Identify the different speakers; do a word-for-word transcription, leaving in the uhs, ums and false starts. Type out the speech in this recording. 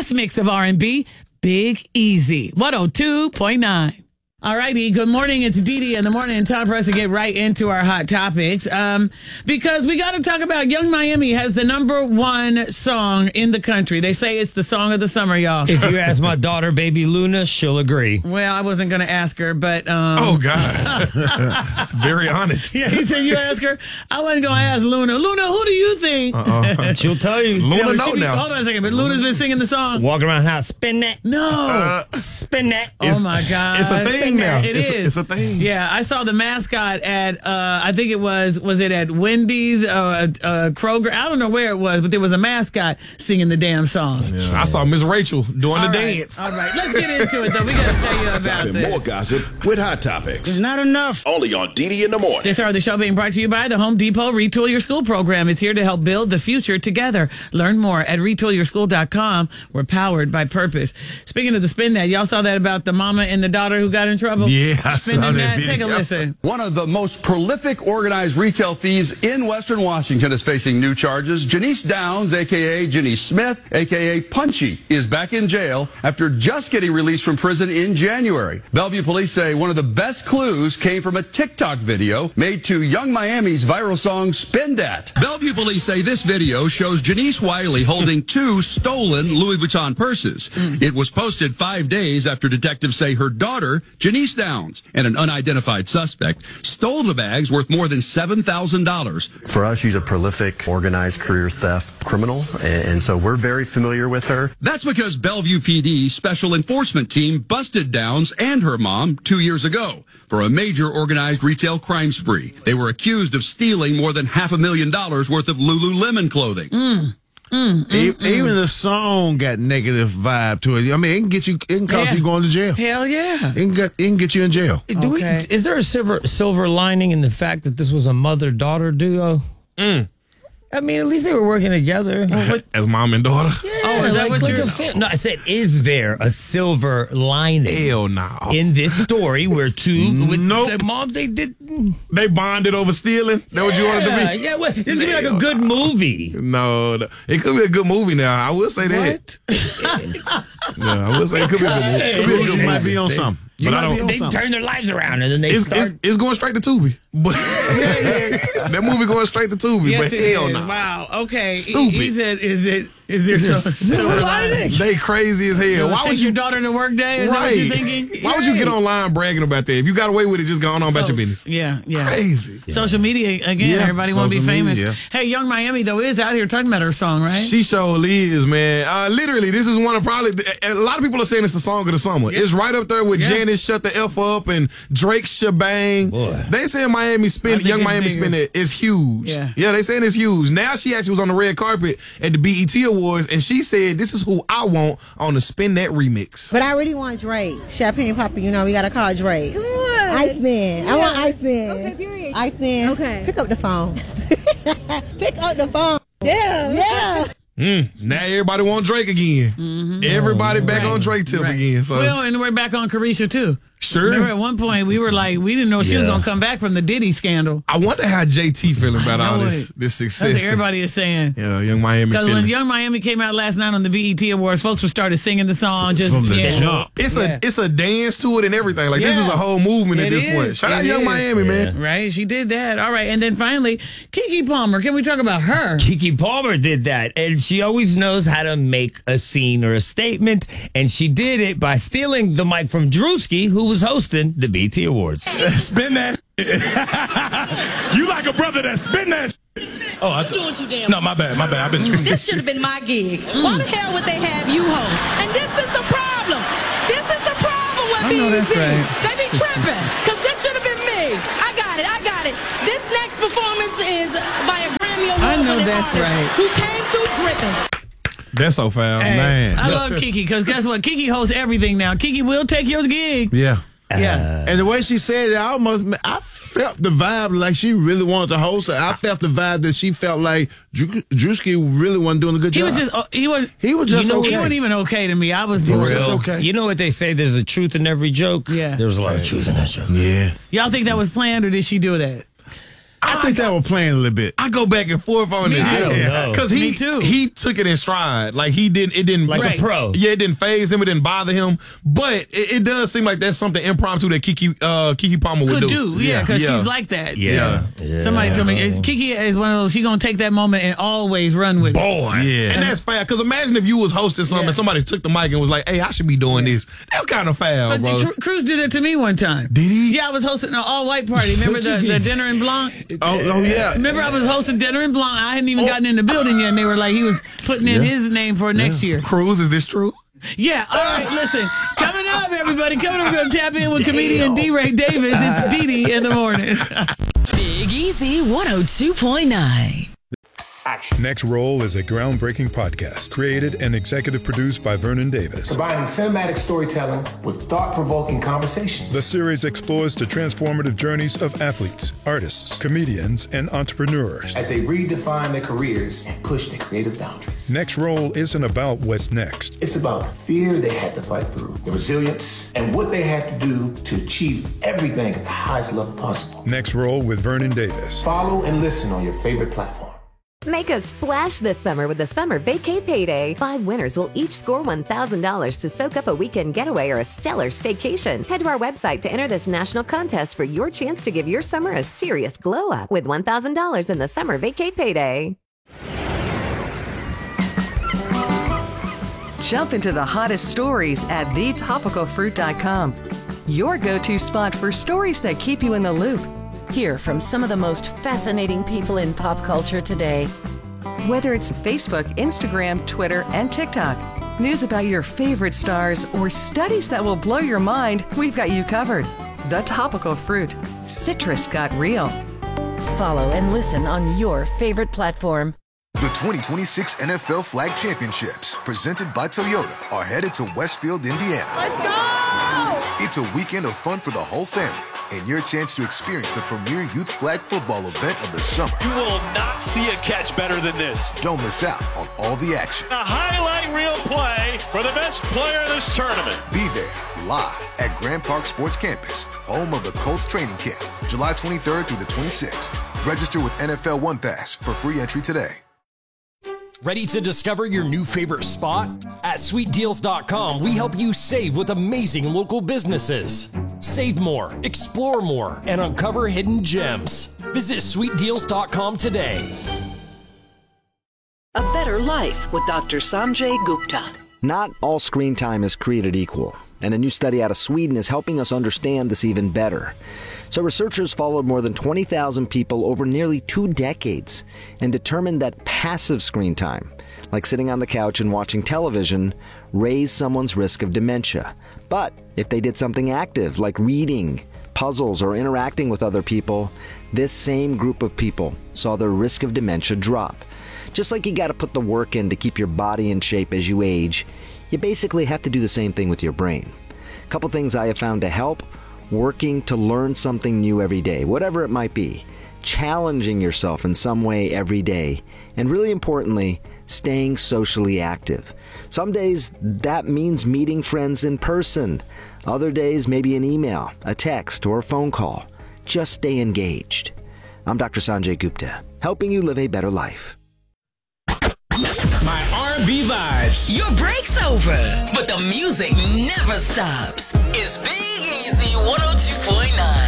Speaker 1: best mix of R and B, Big Easy, one oh two point nine. All righty. Good morning. It's Dee Dee in the morning, and time for us to get right into our hot topics. Um, because we got to talk about Young Miami has the number one song in the country. They say it's the song of the summer, y'all.
Speaker 2: If you ask my daughter, baby Luna, she'll agree.
Speaker 1: Well, I wasn't going to ask her, but... Um,
Speaker 3: oh, God. That's very honest.
Speaker 1: Yeah, he said you ask her. I wasn't going to ask Luna. Luna, who do you think?
Speaker 3: Uh-uh.
Speaker 2: She'll tell you.
Speaker 3: Luna
Speaker 1: Yeah,
Speaker 3: know
Speaker 1: be,
Speaker 3: now.
Speaker 1: Hold on a second, but Luna's been singing the song.
Speaker 2: Walking around the house, spin that.
Speaker 1: No.
Speaker 3: Uh,
Speaker 2: spin that.
Speaker 1: Oh, my God.
Speaker 3: It's a thing now.
Speaker 1: It
Speaker 3: it's
Speaker 1: is.
Speaker 3: A, it's a thing.
Speaker 1: Yeah, I saw the mascot at, uh, I think it was, was it at Wendy's, uh, uh, Kroger? I don't know where it was, but there was a mascot singing the damn song.
Speaker 3: Yeah. I saw Miss Rachel doing
Speaker 1: All
Speaker 3: the
Speaker 1: right.
Speaker 3: dance.
Speaker 1: All right, let's get into it, though. We got to tell you about
Speaker 4: And
Speaker 1: this.
Speaker 4: more gossip with Hot Topics.
Speaker 5: It's not enough.
Speaker 4: Only on Dee Dee in the morning.
Speaker 1: This hour of the show being brought to you by the Home Depot Retool Your School program. It's here to help build the future together. Learn more at retool your school dot com. We're powered by purpose. Speaking of the spin that, y'all saw that about the mama and the daughter who got in trouble?
Speaker 3: Yeah, I
Speaker 1: Spinning
Speaker 3: saw that
Speaker 1: that.
Speaker 3: video.
Speaker 1: Take a listen.
Speaker 6: One of the most prolific organized retail thieves in Western Washington is facing new charges. Janice Downs, a k a. Janice Smith, a k a. Punchy, is back in jail after just getting released from prison in January. Bellevue police say one of the best clues came from a TikTok video made to Young Miami's viral song Spin Dat. Bellevue police say this video shows Janice Wiley holding two stolen Louis Vuitton purses. Mm. It was posted five days after detectives say her daughter, Janice Downs, and an unidentified suspect stole the bags worth more than seven thousand dollars.
Speaker 7: For us, she's a prolific, organized career theft criminal, and so we're very familiar with her.
Speaker 6: That's because Bellevue P D Special Enforcement Team busted Downs and her mom two years ago for a major organized retail crime spree. They were accused of stealing more than half a million dollars worth of Lululemon clothing.
Speaker 1: Mm. Mm, mm,
Speaker 5: e-
Speaker 1: mm.
Speaker 5: Even the song got negative vibe to it. I mean, it can get you, it can cause
Speaker 1: Yeah.
Speaker 5: you going to jail.
Speaker 1: Hell yeah.
Speaker 5: It can get, it can get you in jail.
Speaker 2: Do
Speaker 1: Okay.
Speaker 2: we, is there a silver silver lining in the fact that this was a mother-daughter duo?
Speaker 3: Mm.
Speaker 2: I mean, at least they were working together.
Speaker 3: As mom and daughter?
Speaker 1: Oh, is that what
Speaker 2: like
Speaker 1: you're...
Speaker 2: a fam- No, I said, is there a silver lining
Speaker 3: Hell no.
Speaker 2: in this story where two with
Speaker 3: Nope.
Speaker 2: the mom they did?
Speaker 3: They bonded over stealing? That what you wanted to
Speaker 2: Yeah,
Speaker 3: be?
Speaker 2: yeah. Well, this could be like a good movie.
Speaker 3: No, no, it could be a good movie now. I will say that. Yeah, I will say it could be a good movie. Could be a good
Speaker 5: You might
Speaker 3: movie.
Speaker 5: be on something. You
Speaker 3: But I
Speaker 5: might
Speaker 3: don't-
Speaker 5: be on
Speaker 2: They
Speaker 5: something.
Speaker 2: turn their lives around and then they
Speaker 3: It's,
Speaker 2: start.
Speaker 3: it's, it's going straight to Tubi. But that movie going straight to Tubi.
Speaker 1: Yes,
Speaker 3: but
Speaker 1: it
Speaker 3: hell
Speaker 1: is.
Speaker 3: no.
Speaker 1: Wow. Okay.
Speaker 3: Stupid.
Speaker 1: He said, is it, is there some silver lining?
Speaker 3: They crazy as hell. Why
Speaker 1: Take
Speaker 3: would
Speaker 1: your
Speaker 3: you?
Speaker 1: daughter to work day? Is that what you're thinking?
Speaker 3: Why would you get
Speaker 1: Right.
Speaker 3: online bragging about that? If you got away with it, just going on about your business.
Speaker 1: Yeah, yeah.
Speaker 3: Crazy.
Speaker 1: Social media, again,
Speaker 5: Yeah,
Speaker 1: everybody want to be
Speaker 5: social
Speaker 1: famous.
Speaker 5: media.
Speaker 1: Hey, Young Miami, though, is out here talking about her song, right?
Speaker 3: She surely is, man. Uh, literally, this is one of probably, a lot of people are saying it's the song of the summer.
Speaker 1: Yeah.
Speaker 3: It's right up there with
Speaker 1: Yeah.
Speaker 3: Janice Shut the F Up and Drake Shebang.
Speaker 2: Boy.
Speaker 3: They saying Miami
Speaker 1: I
Speaker 3: Spin,
Speaker 1: think
Speaker 3: Young
Speaker 1: it's
Speaker 3: Miami
Speaker 1: bigger.
Speaker 3: Spin It is huge.
Speaker 1: Yeah.
Speaker 3: yeah, they saying it's huge. Now she actually was on the red carpet at the B E T Awards, and she said, this is who I want on the Spin That remix.
Speaker 8: But I really want Drake. Champagne Papa, you know, we gotta call Drake. Iceman. I want Iceman.
Speaker 9: Okay, period.
Speaker 8: Iceman.
Speaker 9: Okay.
Speaker 8: Pick up the phone. Pick up the phone.
Speaker 9: Yeah.
Speaker 8: Yeah.
Speaker 3: Mm, now everybody want Drake again.
Speaker 1: Mm-hmm.
Speaker 3: Everybody back
Speaker 1: Right.
Speaker 3: on Drake tip
Speaker 1: Right.
Speaker 3: again. So
Speaker 1: Well, and we're back on Carisha, too.
Speaker 3: sure.
Speaker 1: Remember at one point we were like, we didn't know she was
Speaker 2: Yeah.
Speaker 1: going to come back from the Diddy scandal.
Speaker 3: I wonder how J T feeling about
Speaker 1: I
Speaker 3: all
Speaker 1: know
Speaker 3: this
Speaker 1: it.
Speaker 3: this
Speaker 1: That's
Speaker 3: success.
Speaker 1: what everybody is saying.
Speaker 3: Yeah, Young Miami
Speaker 1: Because when
Speaker 3: feeling.
Speaker 1: Young Miami came out last night on the B E T Awards, folks were started singing the song. Just
Speaker 5: From the
Speaker 1: yeah.
Speaker 5: jump.
Speaker 3: It's
Speaker 1: Yeah.
Speaker 3: a it's a dance to it and everything. Like this
Speaker 1: Yeah.
Speaker 3: is a whole movement at
Speaker 1: It
Speaker 3: this
Speaker 1: is.
Speaker 3: point. Shout
Speaker 1: It
Speaker 3: out Young
Speaker 1: is.
Speaker 3: Miami, man.
Speaker 1: Right? She did that. All right. And then finally, Keke Palmer. Can we talk about her?
Speaker 2: Keke Palmer did that, and she always knows how to make a scene or a statement, and she did it by stealing the mic from Drewski, who was hosting the B E T Awards.
Speaker 10: Spin that. You like a brother that spin that. Oh, I th-
Speaker 9: Doing too damn.
Speaker 10: no, my bad, my bad. I've been drinking.
Speaker 9: This should have been my gig. Why the hell would they have you host? And this is the problem. This is the problem with
Speaker 1: I
Speaker 9: B E T.
Speaker 1: know that's right.
Speaker 9: They be tripping. Because this should have been me. I got it. I got it. This next performance is by a Grammy Award
Speaker 1: I know
Speaker 9: winning
Speaker 1: that's
Speaker 9: artist
Speaker 1: right.
Speaker 9: who came through dripping.
Speaker 3: That's so foul.
Speaker 1: Hey,
Speaker 5: man.
Speaker 1: I love Keke because guess what? Keke hosts everything now. Keke will take your gig.
Speaker 5: Yeah.
Speaker 1: Yeah.
Speaker 5: And the way she said it, I almost, I felt the vibe like she really wanted to host it. I felt the vibe that she felt like Drew- Drewski really wasn't doing a good
Speaker 1: He
Speaker 5: job.
Speaker 1: was just, uh, he was,
Speaker 5: He was just
Speaker 1: you know,
Speaker 5: okay.
Speaker 1: He wasn't even okay to me. I was,
Speaker 5: He was
Speaker 1: bored.
Speaker 5: just okay.
Speaker 2: You know what they say? There's a truth in every joke.
Speaker 1: Yeah.
Speaker 2: There's a lot of truth in that joke.
Speaker 5: Yeah.
Speaker 1: Y'all think that was planned or did she do that?
Speaker 5: I think that was playing a little bit.
Speaker 3: I go back and forth on
Speaker 1: Me
Speaker 3: this.
Speaker 1: too. I don't
Speaker 2: know.
Speaker 3: Because he
Speaker 1: Me too.
Speaker 3: he took it in stride. Like he didn't. It didn't
Speaker 2: Like
Speaker 3: like
Speaker 2: a pro.
Speaker 3: Yeah, it didn't phase him. It didn't bother him. But it, it does seem like that's something impromptu that Kiki uh, Kiki Palmer would
Speaker 1: Could do, yeah, because
Speaker 3: Yeah.
Speaker 1: she's like that.
Speaker 2: Yeah.
Speaker 1: Somebody told me is- Kiki is one of those. She gonna take that moment and always run with it.
Speaker 3: Boy,
Speaker 5: Yeah.
Speaker 3: and that's foul. Because imagine if you was hosting something
Speaker 1: Yeah.
Speaker 3: and somebody took the mic and was like, "Hey, I should be doing this." That's kind of foul,
Speaker 1: But
Speaker 3: bro.
Speaker 1: Tr- Cruz did it to me one time.
Speaker 3: Did he?
Speaker 1: Yeah, I was hosting an all-white party. Remember
Speaker 2: What you
Speaker 1: the, the
Speaker 2: mean?
Speaker 1: dinner in Blanc?
Speaker 5: Oh, oh yeah.
Speaker 1: Remember I was hosting dinner in Blanc. I hadn't even gotten in the building yet, and they were like, he was putting in his name for next year.
Speaker 3: Cruz, is this true?
Speaker 1: Yeah. All right. Listen. Coming up, everybody. Coming up, we're gonna tap in with comedian D. Ray Davis. It's Dee Dee in the morning.
Speaker 11: Big Easy one oh two point nine.
Speaker 12: Next Roll is a groundbreaking podcast created and executive produced by Vernon Davis.
Speaker 13: Combining cinematic storytelling with thought-provoking conversations.
Speaker 12: The series explores the transformative journeys of athletes, artists, comedians, and entrepreneurs.
Speaker 13: As they redefine their careers and push their creative boundaries.
Speaker 12: Next Roll isn't about what's next.
Speaker 13: It's about the fear they had to fight through, the resilience, and what they had to do to achieve everything at the highest level possible.
Speaker 12: Next Roll with Vernon Davis.
Speaker 13: Follow and listen on your favorite platform.
Speaker 14: Make a splash this summer with the Summer Vacay Payday. Five winners will each score one thousand dollars to soak up a weekend getaway or a stellar staycation. Head to our website to enter this national contest for your chance to give your summer a serious glow up with one thousand dollars in the Summer Vacay Payday.
Speaker 15: Jump into the hottest stories at the topical fruit dot com. Your go-to spot for stories that keep you in the loop.
Speaker 11: Hear from some of the most fascinating people in pop culture today.
Speaker 15: Whether it's Facebook, Instagram, Twitter, and TikTok, news about your favorite stars, or studies that will blow your mind, we've got you covered. The Topical Fruit. Citrus got real.
Speaker 11: Follow and listen on your favorite platform.
Speaker 16: The twenty twenty-six N F L Flag Championships, presented by Toyota, are headed to Westfield, Indiana.
Speaker 17: Let's go!
Speaker 16: It's a weekend of fun for the whole family, and your chance to experience the premier youth flag football event of the summer.
Speaker 18: You will not see a catch better than this.
Speaker 16: Don't miss out on all the action.
Speaker 18: A highlight reel play for the best player of this tournament.
Speaker 16: Be there, live at Grand Park Sports Campus, home of the Colts training camp, July twenty-third through the twenty-sixth. Register with N F L One Pass for free entry today.
Speaker 19: Ready to discover your new favorite spot? At sweet deals dot com, we help you save with amazing local businesses. Save more, explore more, and uncover hidden gems. Visit sweet deals dot com today.
Speaker 20: A Better Life with Doctor Sanjay Gupta.
Speaker 21: Not all screen time is created equal, and a new study out of Sweden is helping us understand this even better. So researchers followed more than twenty thousand people over nearly two decades and determined that passive screen time, like sitting on the couch and watching television, raised someone's risk of dementia. But if they did something active, like reading, puzzles, or interacting with other people, this same group of people saw their risk of dementia drop. Just like you got to put the work in to keep your body in shape as you age, you basically have to do the same thing with your brain. A couple things I have found to help: working to learn something new every day, whatever it might be, challenging yourself in some way every day, and really importantly, staying socially active. Some days that means meeting friends in person. Other days maybe an email, a text, or a phone call. Just stay engaged. I'm Doctor Sanjay Gupta, helping you live a better life.
Speaker 11: My R and B vibes. Your break's over, but the music never stops. It's Big Easy one oh two point nine.